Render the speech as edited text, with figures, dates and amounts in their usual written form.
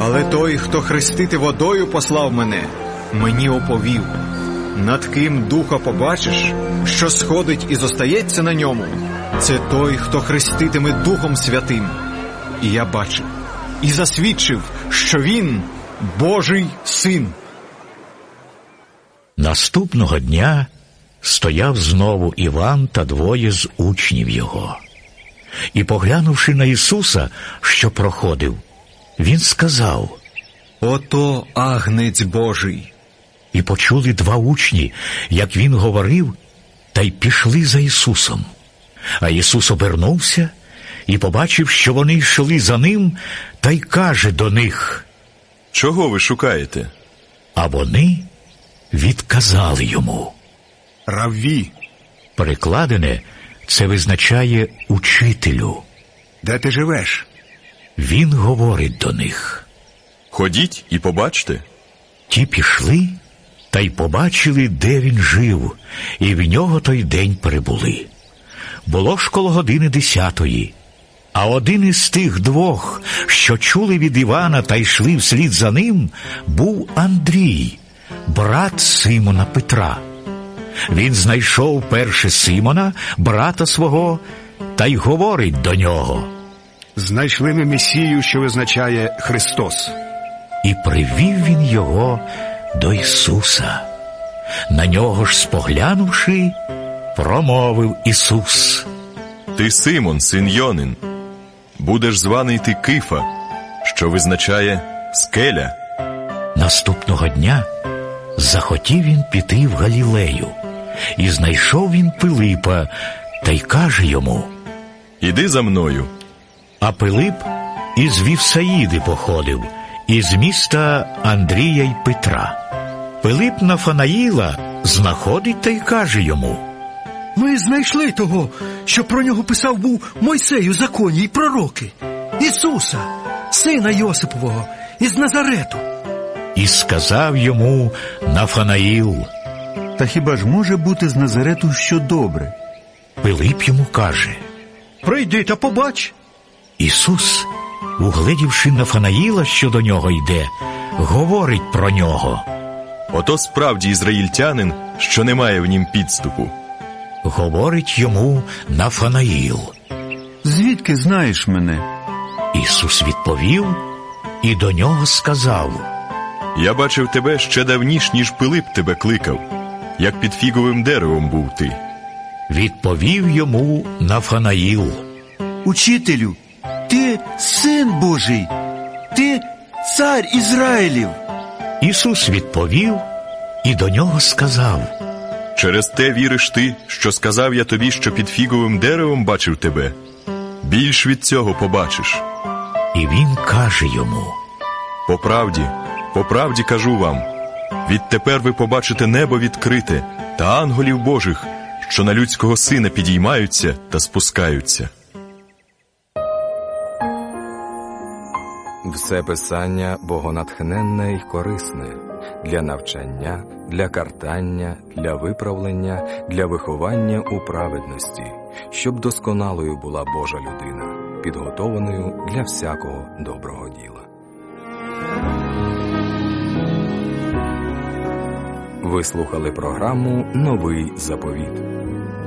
Але той, хто хрестити водою послав мене, мені оповів: над ким духа побачиш, що сходить і зостається на ньому, це той, хто хреститиме Духом Святим. І я бачив, і засвідчив, що він Божий Син. Наступного дня стояв знову Іван та двоє з учнів його. І, поглянувши на Ісуса, що проходив, він сказав: «Ото агнець Божий». І почули два учні, як він говорив, та й пішли за Ісусом. А Ісус обернувся і побачив, що вони йшли за ним, та й каже до них: «Чого ви шукаєте?» А вони відказали йому: «Равві». Перекладене це визначає «учителю». «Де ти живеш?» Він говорить до них: «Ходіть і побачте». Ті пішли та й побачили, де він жив, і в нього той день прибули. Було ж коло 10:00, а один із тих двох, що чули від Івана та йшли вслід за ним, був Андрій, брат Симона Петра. Він знайшов перше Симона, брата свого, та й говорить до нього: «Знайшли ми Месію, що визначає Христос». І привів він його до Ісуса. На нього ж споглянувши, промовив Ісус: «Ти Симон, син Йонин. Будеш званий ти Кифа, що визначає скеля». Наступного дня захотів він піти в Галілею, і знайшов він Пилипа, та й каже йому: «Іди за мною». А Пилип із Вівсаїди походив, із міста Андрія й Петра. Пилип Нафанаїла знаходить та й каже йому: «Ми знайшли того, що про нього писав був Мойсей у законі й пророки, Ісуса, сина Йосипового, із Назарету». І сказав йому Нафанаїл: «Та хіба ж може бути з Назарету що добре?» Пилип йому каже: «Прийди та побач». Ісус, угледівши Нафанаїла, що до нього йде, говорить про нього: «Ото справді ізраїльтянин, що не має в нім підступу». Говорить йому Нафанаїл: «Звідки знаєш мене?» Ісус відповів і до нього сказав: «Я бачив тебе ще давніш, ніж Пилип тебе кликав, як під фіговим деревом був ти». Відповів йому Нафанаїл: «Учителю, ти син Божий, ти цар Ізраїлів». Ісус відповів і до нього сказав: «Через те віриш ти, що сказав я тобі, що під фіговим деревом бачив тебе? Більш від цього побачиш». І він каже йому: По правді кажу вам, відтепер ви побачите небо відкрите та ангелів Божих, що на людського сина підіймаються та спускаються». Все писання богонатхненне й корисне для навчання, для картання, для виправлення, для виховання у праведності, щоб досконалою була Божа людина, підготованою для всякого доброго діла. Ви слухали програму «Новий заповіт».